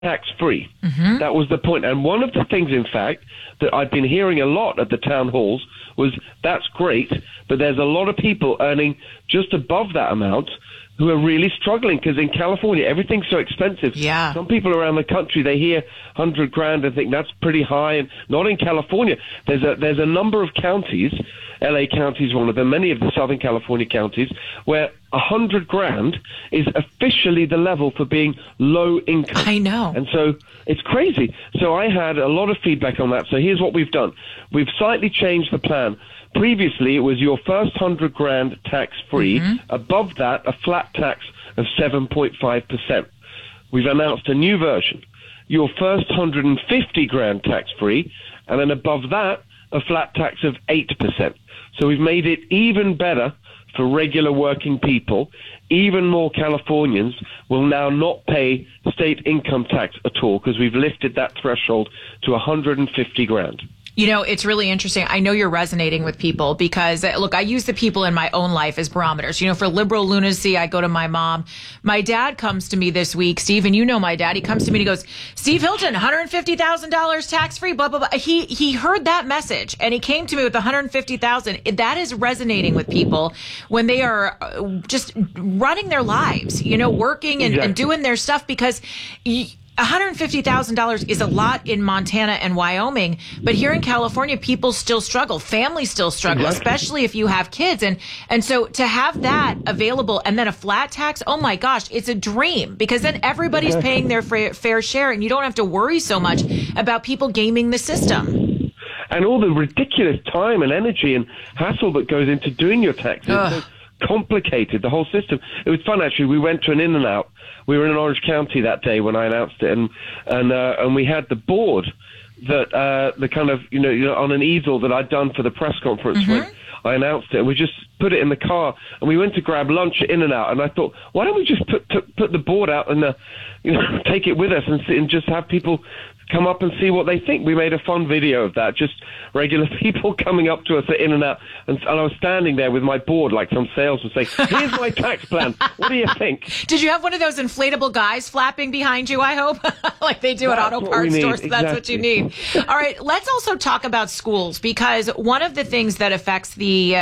tax-free. That was the point. And one of the things, in fact, that I've been hearing a lot at the town halls was, that's great, but there's a lot of people earning just above that amount who are really struggling, because in California, everything's so expensive. Yeah. Some people around the country, they hear 100 grand and think that's pretty high, and not in California. There's a number of counties, LA County is one of them, many of the Southern California counties, where 100 grand is officially the level for being low income. I know. And so it's crazy. So I had a lot of feedback on that. So here's what we've done. We've slightly changed the plan. Previously, it was your first 100 grand tax-free. Above that, a flat tax of 7.5%. We've announced a new version. Your first 150 grand tax-free, and then above that, a flat tax of 8%. So we've made it even better for regular working people. Even more Californians will now not pay state income tax at all, because we've lifted that threshold to 150 grand. You know, it's really interesting. I know you're resonating with people because, look, I use the people in my own life as barometers. You know, for liberal lunacy, I go to my mom. My dad comes to me this week, Steve, and you know my dad. He comes to me and he goes, Steve Hilton, $150,000 tax-free, blah, blah, blah. He heard that message and he came to me with $150,000. That is resonating with people when they are just running their lives, you know, working and doing their stuff, because $150,000 is a lot in Montana and Wyoming, but here in California, people still struggle. Families still struggle, especially if you have kids. And so to have that available and then a flat tax, oh my gosh, it's a dream, because then everybody's paying their fair share and you don't have to worry so much about people gaming the system. And all the ridiculous time and energy and hassle that goes into doing your taxes. So complicated, the whole system. It was fun, actually. We went to an In-N-Out. We were in Orange County that day when I announced it, and we had the board that the kind of, you know on an easel that I'd done for the press conference when I announced it, and we just put it in the car, and we went to grab lunch at In-N-Out, and I thought, why don't we just put the board out and take it with us and just have people come up and see what they think. We made a fun video of that, just regular people coming up to us at In-N-Out, and I was standing there with my board like some salesman saying, here's my tax plan, what do you think? Did you have one of those inflatable guys flapping behind you, I hope? Like they do at auto parts stores, so that's what you need. All right, let's also talk about schools, because one of the things that affects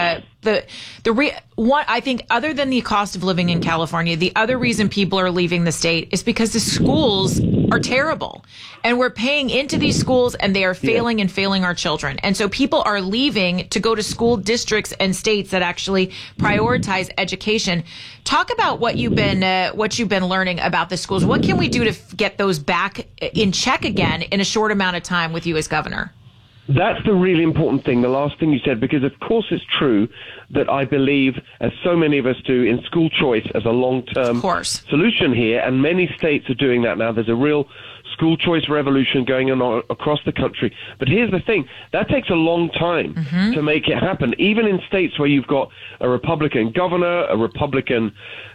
I think, other than the cost of living in California, the other reason people are leaving the state is because the schools are terrible. And we're paying into these schools and they are failing and failing our children. And so people are leaving to go to school districts and states that actually prioritize education. Talk about what you've been learning about the schools. What can we do to get those back in check again in a short amount of time with you as governor? That's the really important thing, the last thing you said, because of course it's true that I believe, as so many of us do, in school choice as a long-term solution here, and many states are doing that now. There's a real school choice revolution going on across the country. But here's the thing, that takes a long time to make it happen, even in states where you've got a Republican governor, a Republican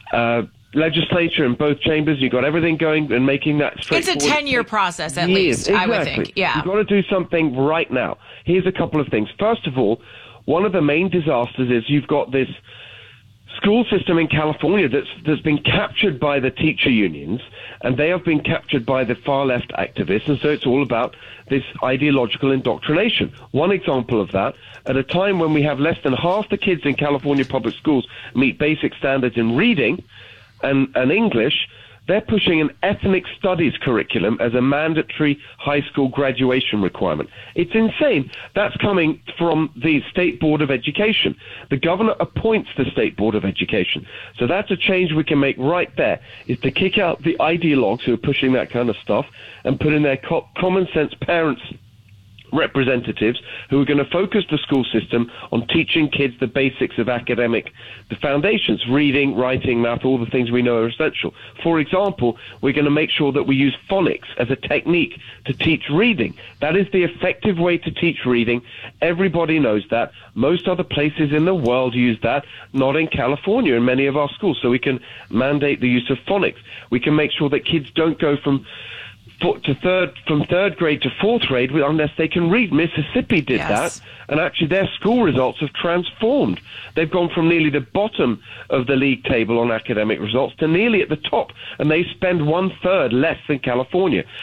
legislature in both chambers. You've got everything going and making that straightforward. It's a 10-year process at least, I would think. Yeah. You've got to do something right now. Here's a couple of things. First of all, one of the main disasters is you've got this school system in California that's been captured by the teacher unions, and they have been captured by the far left activists, and so it's all about this ideological indoctrination. One example of that, at a time when we have less than half the kids in California public schools meet basic standards in reading and English, they're pushing an ethnic studies curriculum as a mandatory high school graduation requirement. It's insane. That's coming from the State Board of Education. The governor appoints the State Board of Education. So that's a change we can make right there, is to kick out the ideologues who are pushing that kind of stuff and put in their common sense parents representatives who are going to focus the school system on teaching kids the basics of the foundations, reading, writing, math, all the things we know are essential. For example, we're going to make sure that we use phonics as a technique to teach reading. That is the effective way to teach reading. Everybody knows that. Most other places in the world use that, not in California in many of our schools. So we can mandate the use of phonics. We can make sure that kids don't go from from third grade to fourth grade unless they can read. Mississippi did that, and actually their school results have transformed. They've gone from nearly the bottom of the league table on academic results to nearly at the top, and they spend 1/3 less than California.